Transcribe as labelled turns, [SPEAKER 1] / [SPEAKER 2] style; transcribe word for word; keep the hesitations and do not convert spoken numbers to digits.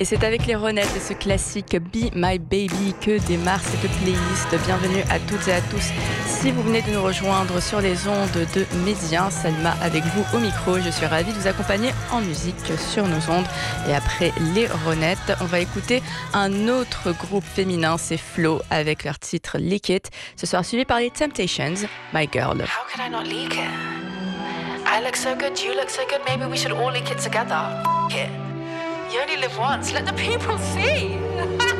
[SPEAKER 1] Et c'est avec les Ronettes et ce classique Be My Baby que démarre cette playlist. Bienvenue à toutes et à tous. Si vous venez de nous rejoindre sur les ondes de Médien, Salma avec vous au micro. Je suis ravie de vous accompagner en musique sur nos ondes. Et après les Ronettes, on va écouter un autre groupe féminin, c'est Flo, avec leur titre Lick It. Ce sera suivi par les Temptations, My Girl.
[SPEAKER 2] How could I not leak it? I look so good, you look so good, maybe we should all leak it together. F- it. You only live once, let the people see.